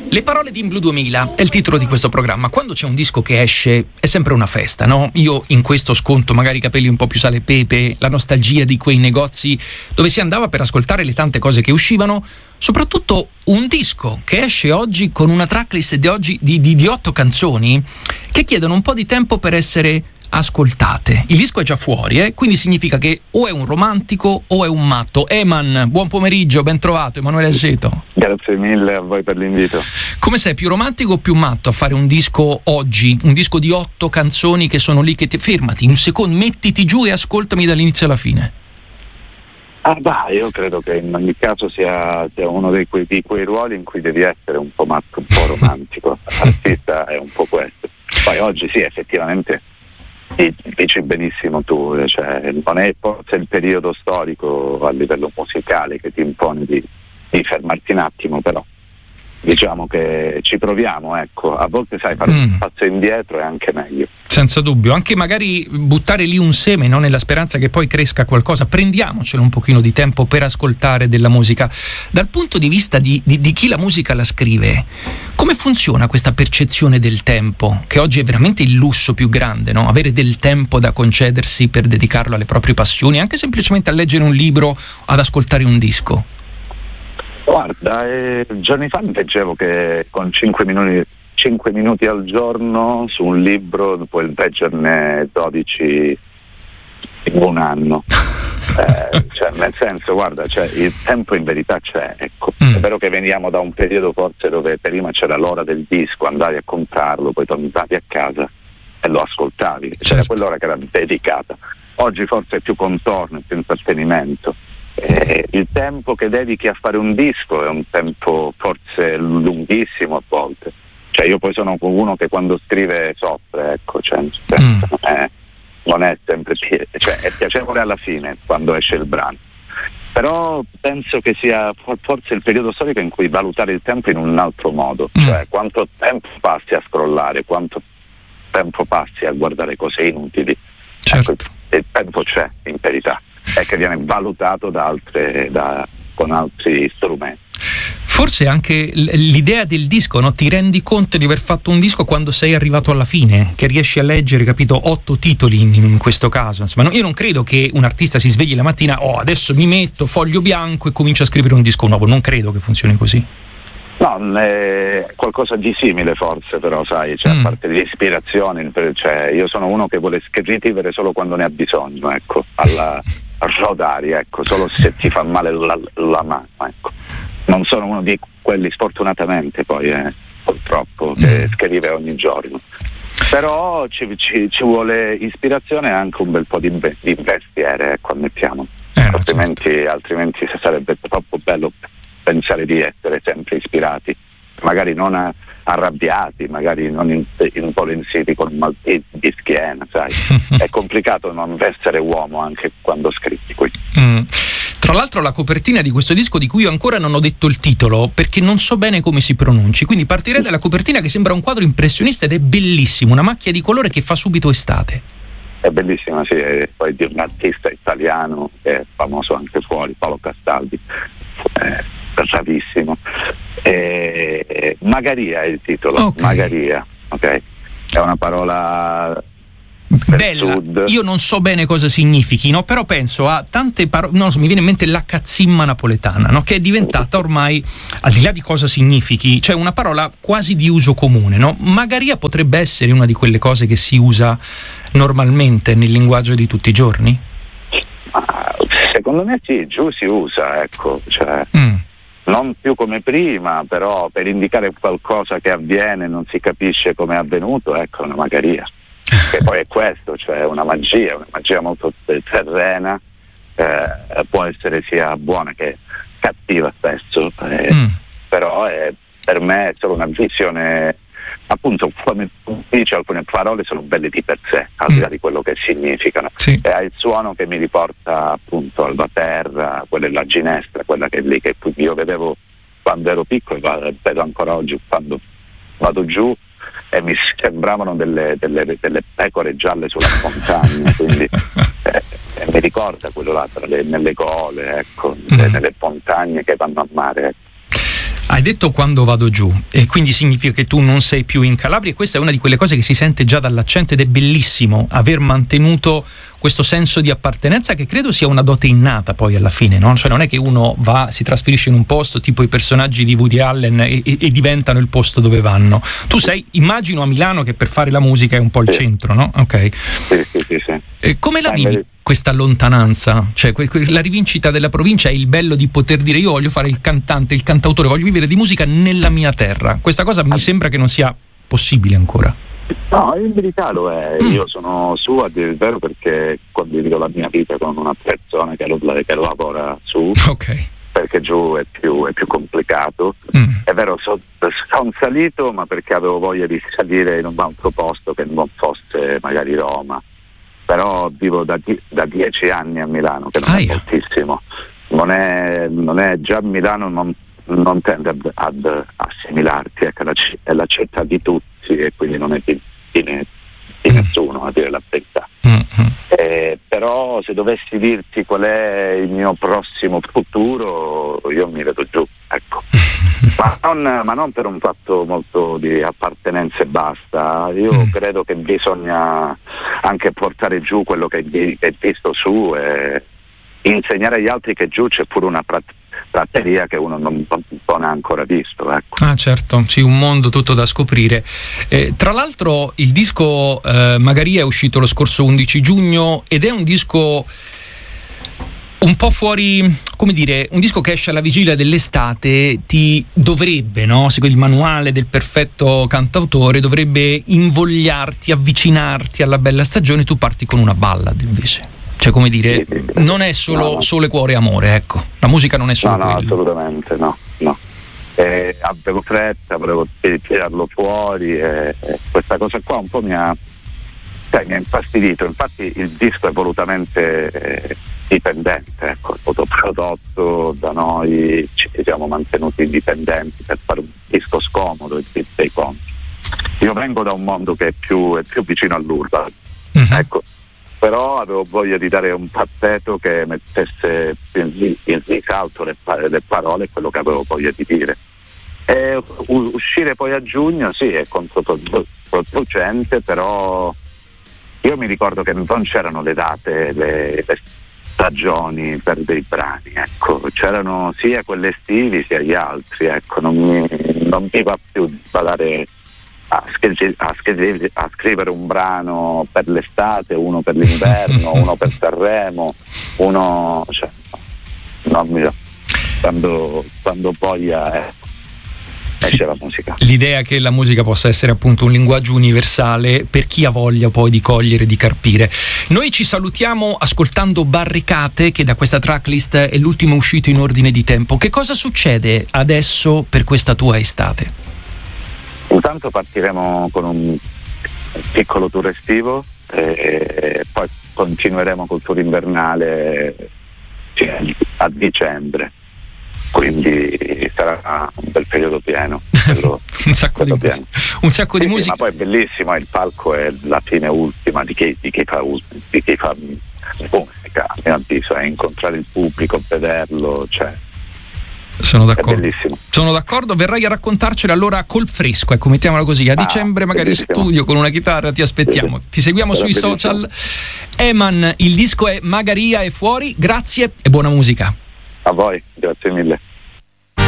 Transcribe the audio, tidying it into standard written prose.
Le parole di In Blu 2000 è il titolo di questo programma. Quando c'è un disco che esce è sempre una festa, no? Io in questo sconto magari i capelli un po' più sale e pepe, la nostalgia di quei negozi dove si andava per ascoltare le tante cose che uscivano, soprattutto un disco che esce oggi con una tracklist di 8 canzoni che chiedono un po' di tempo per essere ascoltate. Il disco è già fuori, quindi significa che o è un romantico o è un matto. Eman, buon pomeriggio, ben trovato, Emanuele Aceto. Grazie mille a voi per l'invito. Come sei, più romantico o più matto a fare un disco oggi? Un disco di 8 canzoni che sono lì che fermati un secondo, mettiti giù e ascoltami dall'inizio alla fine. Io credo che in ogni caso sia uno di quei ruoli in cui devi essere un po' matto, un po' romantico. L'artista è un po' questo. Poi oggi sì, effettivamente dici benissimo tu, cioè non è forse il periodo storico a livello musicale che ti impone di fermarti un attimo, però diciamo che ci proviamo, ecco. A volte sai, fare un passo indietro è anche meglio. Senza dubbio, anche magari buttare lì un seme, no? Nella speranza che poi cresca qualcosa. Prendiamocelo un pochino di tempo per ascoltare della musica. Dal punto di vista di chi la musica la scrive, come funziona questa percezione del tempo, che oggi è veramente il lusso più grande, no? Avere del tempo da concedersi per dedicarlo alle proprie passioni, anche semplicemente a leggere un libro, ad ascoltare un disco. Guarda, giorni fa mi leggevo che con 5 minuti al giorno su un libro puoi leggerne 12 in un anno. Cioè, nel senso, guarda, cioè, il tempo in verità c'è, ecco. È vero che veniamo da un periodo forse dove prima c'era l'ora del disco, andavi a comprarlo, poi tornavi a casa e lo ascoltavi, c'era quell'ora che era dedicata. Oggi forse è più contorno, è più intrattenimento. Il tempo che dedichi a fare un disco è un tempo forse lunghissimo a volte, cioè io poi sono uno che quando scrive soffre, ecco, cioè, non è sempre cioè è piacevole alla fine quando esce il brano, però penso che sia forse il periodo storico in cui valutare il tempo in un altro modo, cioè quanto tempo passi a scrollare, quanto tempo passi a guardare cose inutili. Certo. Ecco, il tempo c'è in verità, è che viene valutato con altri strumenti. Forse anche l'idea del disco, no? Ti rendi conto di aver fatto un disco quando sei arrivato alla fine, che riesci a leggere, capito, 8 titoli in questo caso. Insomma, io non credo che un artista si svegli la mattina, adesso mi metto foglio bianco e comincio a scrivere un disco nuovo. Non credo che funzioni così. No, è qualcosa di simile forse, però sai, cioè, a parte di ispirazione, cioè, io sono uno che vuole scrivere solo quando ne ha bisogno, ecco, a rodari, ecco, solo se ti fa male la mano, ecco. Non sono uno di quelli, sfortunatamente poi, purtroppo, che scrive ogni giorno. Però ci vuole ispirazione e anche un bel po' di mestiere, ecco, ammettiamo. Altrimenti sarebbe troppo bello pensare di essere sempre ispirati, magari non arrabbiati, magari non impolensiti con mal di schiena, sai. È complicato non essere uomo anche quando scrivi qui. Tra l'altro la copertina di questo disco, di cui io ancora non ho detto il titolo perché non so bene come si pronunci, quindi partirei dalla copertina che sembra un quadro impressionista ed è bellissimo, una macchia di colore che fa subito estate. È bellissima, sì, e poi di un artista italiano che è famoso anche fuori, Paolo Castaldi, bravissimo. Magaria è il titolo, okay. Magaria, ok, è una parola bella, io non so bene cosa significhi, no? Però penso a tante parole, non so, mi viene in mente la cazzimma napoletana, no? Che è diventata ormai, al di là di cosa significhi, cioè una parola quasi di uso comune, no? Magaria potrebbe essere una di quelle cose che si usa normalmente nel linguaggio di tutti i giorni? Secondo me sì, giù si usa, ecco, cioè non più come prima, però per indicare qualcosa che avviene non si capisce come è avvenuto, ecco, una magaria. Che poi è questo, cioè una magia molto terrena, può essere sia buona che cattiva spesso, però per me è solo una visione, appunto, come dice, alcune parole sono belle di per sé, al di là di quello che significano, sì. E ha il suono che mi riporta appunto alla terra, quella è la ginestra, quella che è lì, che io vedevo quando ero piccolo e vedo ancora oggi quando vado giù, e mi sembravano delle pecore gialle sulla montagna, quindi mi ricorda quello là nelle gole, ecco, nelle montagne che vanno a mare. Hai detto quando vado giù, e quindi significa che tu non sei più in Calabria, e questa è una di quelle cose che si sente già dall'accento, ed è bellissimo aver mantenuto questo senso di appartenenza, che credo sia una dote innata poi alla fine, no? Cioè non è che uno si trasferisce in un posto tipo i personaggi di Woody Allen e diventano il posto dove vanno. Tu sei, immagino, a Milano, che per fare la musica è un po' il centro, no? Ok. Sì. Come la vivi questa lontananza? Cioè la rivincita della provincia è il bello di poter dire: io voglio fare il cantante, il cantautore, voglio vivere di musica nella mia terra. Questa cosa mi sembra che non sia possibile ancora. No, in verità lo è. Io sono su, a dire il vero, perché condivido la mia vita con una persona che lavora su. Ok. Perché giù è più complicato. È vero, sono salito, ma perché avevo voglia di salire in un altro posto che non fosse magari Roma. Però vivo da 10 anni a Milano, che non è moltissimo. Non è già Milano, non tende ad assimilarti, ecco, è la città di tutti, e quindi non è di nessuno, a dire la verità. Però se dovessi dirti qual è il mio prossimo futuro, io mi vedo giù, ecco. ma non per un fatto molto di appartenenza e basta. Io credo che bisogna anche portare giù quello che è visto su, e insegnare agli altri che giù c'è pure una prateria che uno non ha ancora visto, ecco. Ah, certo, sì, un mondo tutto da scoprire. Tra l'altro il disco Magaria è uscito lo scorso 11 giugno ed è un disco un po' fuori, come dire, un disco che esce alla vigilia dell'estate, ti dovrebbe, no? Secondo il manuale del perfetto cantautore, dovrebbe invogliarti, avvicinarti alla bella stagione. Tu parti con una ballad invece. Cioè, come dire, non è solo sole, cuore e amore, ecco. La musica non è solo quello. No, assolutamente, no. Avevo fretta, volevo tirarlo fuori, e questa cosa qua un po' mi ha infastidito. Infatti il disco è volutamente dipendente, ecco, fotoprodotto da noi, ci siamo mantenuti indipendenti per fare un disco scomodo e dei conti. Io vengo da un mondo che è più vicino all'urban, ecco, però avevo voglia di dare un tappeto che mettesse in risalto le parole e quello che avevo voglia di dire. E uscire poi a giugno sì, è controproducente, però io mi ricordo che non c'erano le date, le stagioni per dei brani, ecco, c'erano sia quelli estivi sia gli altri, ecco, non mi va più di badare a scrivere un brano per l'estate, uno per l'inverno, uno per Sanremo, uno, cioè, non mi va. Quando poi esce la musica. L'idea che la musica possa essere appunto un linguaggio universale per chi ha voglia poi di cogliere, di carpire. Noi ci salutiamo ascoltando Barricate, che da questa tracklist è l'ultimo uscito in ordine di tempo. Che cosa succede adesso per questa tua estate? Intanto partiremo con un piccolo tour estivo e poi continueremo col tour invernale a dicembre. Quindi sarà un bel periodo pieno. un sacco di musica. Ma poi è bellissimo, il palco è la fine ultima di chi fa musica, a mio avviso, è incontrare il pubblico, vederlo, cioè. Sono d'accordo. È bellissimo. Sono d'accordo, verrai a raccontarcela allora col fresco, ecco, mettiamola così, a dicembre magari in studio con una chitarra, ti aspettiamo. Sì. Ti seguiamo sui social. Eman, il disco è Magaria è fuori, grazie e buona musica. A voi, grazie mille.